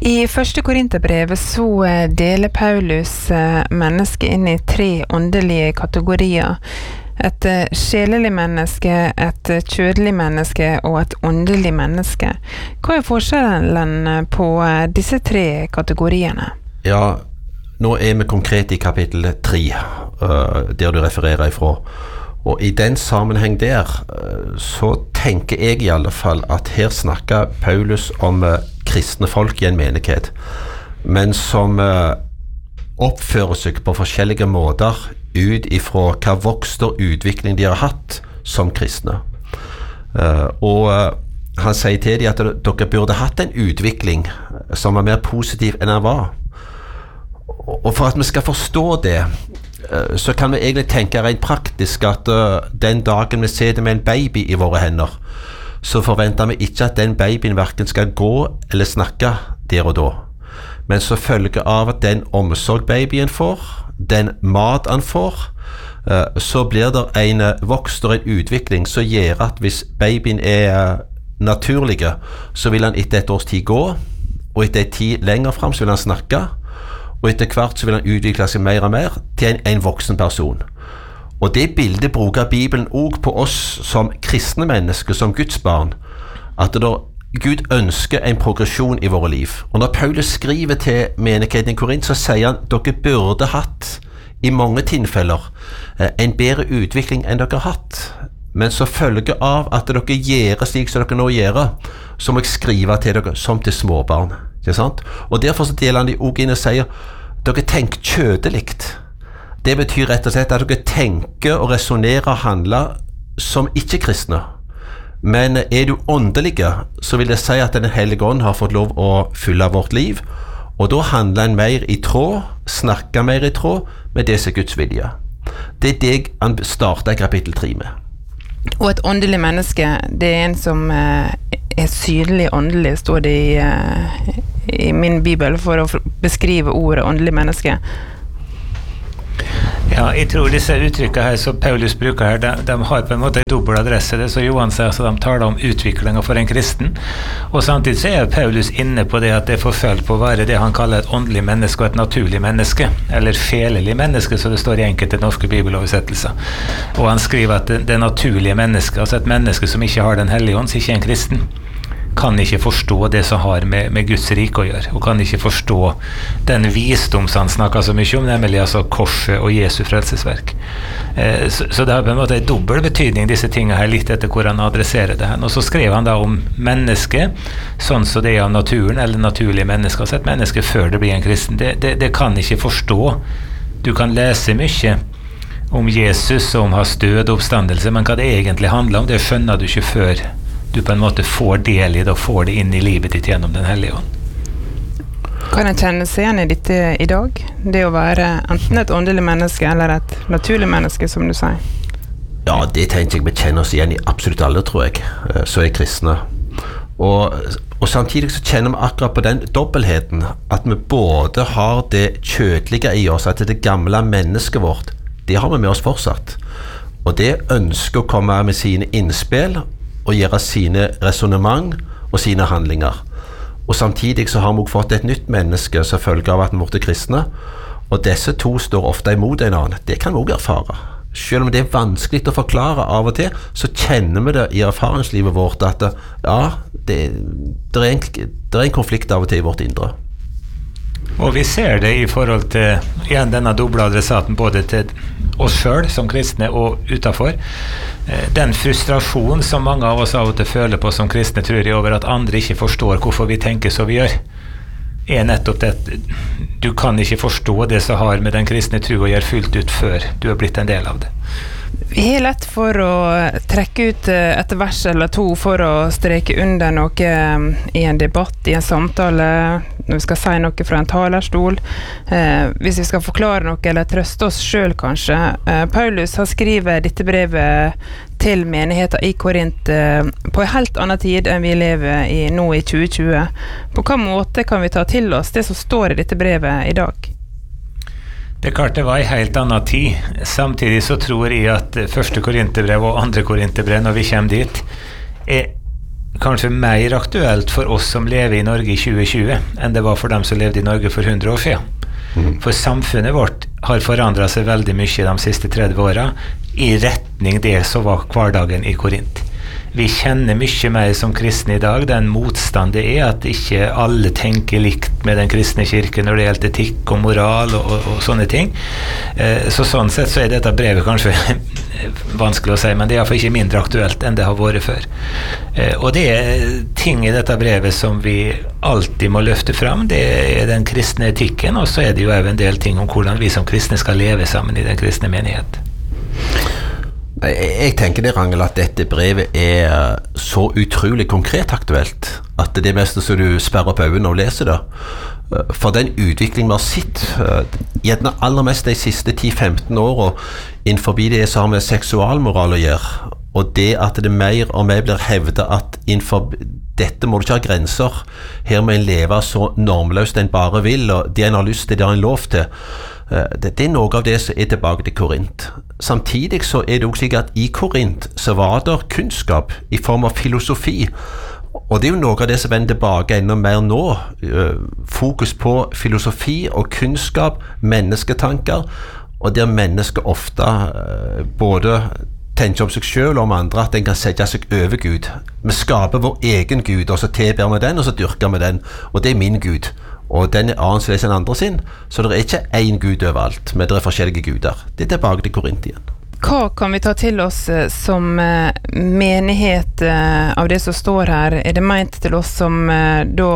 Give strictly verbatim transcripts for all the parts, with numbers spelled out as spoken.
I første Korinterbrev så deler Paulus mennesket inn i tre åndelige kategorier. Et sjelelig menneske, et kjødelig menneske og et åndelig menneske. Hva er forskjellen på disse tre kategoriene? Ja, nå er vi konkret i kapittel tre, der du refererer ifra. Og i den sammenheng der, så tenker jeg i alle fall at her snakker Paulus om kristne folk i en menighet, men som oppfører seg på forskjellige måter ut ifra hva vokst og utvikling de har hatt som kristne. Og han sier til dem at dere burde hatt en utvikling som var mer positiv enn han var. Og for at vi skal forstå det, så kan vi egentlig tenke rent praktisk at uh, den dagen vi sitter med en baby i våre hender, så forventer vi ikke at den babyen hverken skal gå eller snakke der og da. Men så følge av at den omsorg babyen får, den mat han får, uh, så blir det en vokst og en utvikling som gjør at hvis babyen er uh, naturlige, så vil han etter et års tid gå, og etter et tid lenger frem så vil han snakke, og etter hvert så vil han utvikle seg mer og mer til en, en voksen person. Og det bildet bruker Bibelen også på oss som kristne mennesker, som Guds barn, at da Gud ønsker en progresjon i våre liv. Og når Paulus skriver til menigheten i Korint, så sier han, dere burde hatt i mange tilfeller en bedre utvikling enn dere har hatt. Men så følge av at dere gjør slik som dere nå gjør, så må jeg skrive til dere som til småbarn. Ikke sant? Og derfor så deler han de også inn og sier, dere tenker kjødelikt. Det betyr rett og slett at dere tenker og resonerer og handler som ikke-kristne. Men er du åndelige, så vil det si at den hellige ånd har fått lov å fylle vårt liv, og da handler en mer i tråd, snakker mer i tråd med det som er Guds vilje. Det er det han starter i kapittel tre med. Og et åndelig menneske, det er en som eh, er sydelig åndelig, står det i, eh, i min bibel, for å beskrive ordet åndelig menneske. Ja, jeg tror disse uttrykkene her som Paulus bruker her, de, de har på en måte en dobbel adresse. Det så Johan sier, altså de taler om utviklingen for en kristen, og samtidig så er Paulus inne på det at det er forfølt på å være det han kaller et åndelig menneske og et naturlig menneske, eller felelig menneske, så det står i enkelte norske bibeloversettelser. Og han skriver at det, det naturlige mennesket, altså et menneske som ikke har den hellige ånd, som ikke er en kristen, kan ikke forstå det som har med, med Guds rike å gjøre, og kan ikke forstå den visdom som han snakker så mye om, nemlig altså korset og Jesu frelsesverk. Eh, så, så det har på en måte en dobbel betydning, disse tingene her, litt etter hvor han adresserer det her. Og så skrev han da om mennesket, sånn som det er av naturen, eller naturlige mennesker, altså et menneske før det blir en kristen. Det, det, det kan ikke forstå. Du kan lese mye om Jesus og om hans død og oppstandelse, men hva det egentlig handler om, det skjønner du ikke før du på en måte får del i det og får det inn i livet ditt gjennom den hellige ånd. Kan jeg kjenne seg igjen i dette i dag? Det å være enten et åndelig menneske eller et naturlig menneske, som du sier? Ja, det tenker jeg vi kjenner oss igjen i absolutt alle, tror jeg, så er kristne. Og, og samtidig så kjenner vi akkurat på den dobbeltheten, at vi både har det kjødelige i oss, at det gamle mennesket vårt, det har vi med oss fortsatt. Og det ønsker å komme med sine innspill, og gjøre sine resonemang og sine handlinger. Og samtidig så har vi også fått et nytt menneske som følge av at vi er kristne, og disse to står ofte imot en annen. Det kan vi også erfare. Selv om det er vanskelig å forklare av og til, så kjenner vi det i erfaringslivet vårt at ja, det, det, er en, det er en konflikt av og til i vårt indre. Og vi ser det i forhold til igjen denne doble adressaten både til oss selv som kristne og utenfor. Den frustrasjon som mange av oss av og til føler på som kristne, tror jeg, over at andre ikke forstår hvorfor vi tenker som vi gjør, er nettopp det at du kan ikke forstå det som har med den kristne tro å gjøre fullt ut før du har blitt en del av det. Vi har lett for å trekke ut et vers eller to for å streke under noe i en debatt, i en samtale, når vi skal si noe fra en talerstol, eh, hvis vi skal forklare noe eller trøste oss selv kanskje. Eh, Paulus har skrivet dette brevet til menigheten i Korint eh, på en helt annen tid enn vi lever i nå i tjue tjue. På hvilken måte kan vi ta til oss det som står i dette brevet i dag? Det er klart det var en helt annen tid. Samtidig så tror jeg at første Korinterbrev og andre Korinterbrev, når vi kommer dit, er kanskje mer aktuelt for oss som lever i Norge i tjue tjue enn det var for dem som levde i Norge for hundre år siden. Mm. For samfunnet vårt har forandret seg veldig mye de siste tretti åra i retning det som var hverdagen i Korint. Vi kjenner mye mer som kristne i dag. Den motstand det er at ikke alle tenker likt med den kristne kirken når det gjelder etikk og moral og, og, og sånne ting. Eh, så sånn sett så er dette brevet kanskje vanskelig å si, men det er i hvert fall ikke mindre aktuelt enn det har vært før. Eh, og det er ting i dette brevet som vi alltid må løfte fram. Det er den kristne etikken, og så er det jo en del ting om hvordan vi som kristne skal leve sammen i den kristne menighet. Jeg tenker det, Rangel, at dette brevet er så utrolig konkret aktuelt at det er mest så du sperrer opp øynene og leser det. For den utviklingen vi har sett, gjerne aller mest de siste ti til femten årene, innenfor det som har med seksualmoral å gjøre, og det at det mer og mer blir hevdet at innenfor dette må du ikke ha grenser, her må en leve så normløst en bare vil, og det en har lyst til, det har en lov til. Det, det er noe av det som er tilbake til Korint. Samtidig så er det også slik at i Korint så var det kunnskap i form av filosofi, og det er jo noe av det som vender tilbake enda mer nå. Fokus på filosofi og kunnskap, mennesketanker, og der mennesker ofte både tenker om seg selv og om andre, at en kan sette seg over Gud. Vi skaper vår egen Gud, og så tilber vi den, og så dyrker vi den, og det er min Gud. Og den er annerledes enn andre sin, så det er ikke én Gud overalt, men det er forskjellige guder. Det er tilbake til Korint igjen. Hva kan vi ta til oss som menighet av det som står her? Er det ment til oss som da,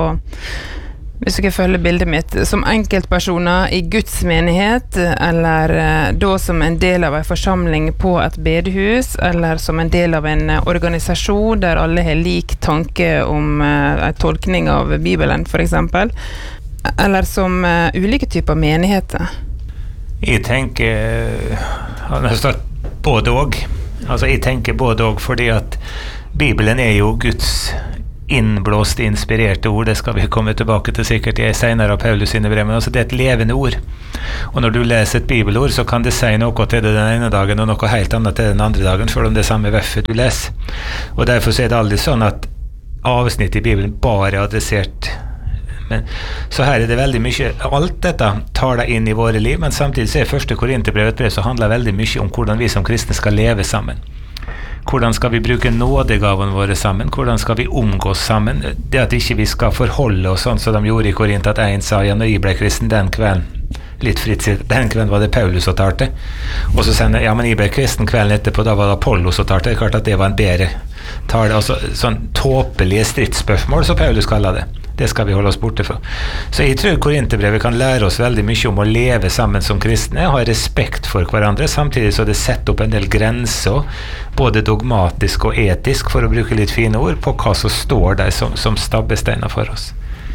hvis dere følger bildet mitt, som enkeltpersoner i Guds menighet, eller da som en del av en forsamling på et bedehus, eller som en del av en organisasjon der alle har lik tanke om en tolkning av Bibelen, for eksempel, eller som ulike typer menigheter? Jeg tenker han har stått både og. Altså jeg tenker både og fordi at Bibelen er jo Guds innblåst, inspirerte ord. Det skal vi komme tilbake til sikkert i senere av Paulus sine brev, men altså det er et levende ord. Og når du leser et bibelord, så kan det si noe til det den ene dagen, og noe helt annet til den andre dagen, selv om det er samme verset du leser. Og derfor så er det aldri sånn at avsnitt i Bibelen bare er adressert. Men, så her er det veldig mye, alt dette tar deg inn i våre liv, men samtidig så er første Korinterbrev et brev som handler veldig mye om hvordan vi som kristne skal leve sammen. Hvordan skal vi bruke nådegavene våre sammen? Hvordan skal vi omgås sammen? Det at ikke vi skal forholde oss sånn som de gjorde i Korint, at en sa, ja, når jeg ble kristen den kvelden, litt fritt sitt, den kvelden var det Paulus som talte. Og så sier han, ja, men jeg ble kristen kvelden etterpå, da var det Apollos som talte. Det er klart at det var en bedre tale. Altså, sånn tåpelige stridsspørsmål, som Paulus kaller det. Det skal vi holde oss borte fra. Så jeg tror Korinterbrevet kan lære oss veldig mye om å leve sammen som kristne, ha respekt for hverandre, samtidig så det setter opp en del grenser, både dogmatisk og etisk, for å bruke litt fine ord, på hva som står der som, som stabbesteiner for oss.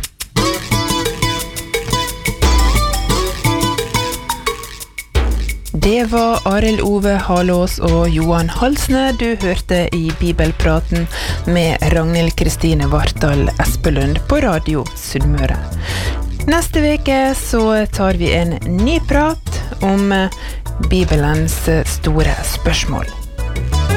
Det var Arild Ove Halås og Johan Halsne du hørte i Bibelpraten med Ragnhild Kristine Vartdal Espelund på Radio Sunnmøre. Neste veke så tar vi en ny prat om Bibelens store spørsmål.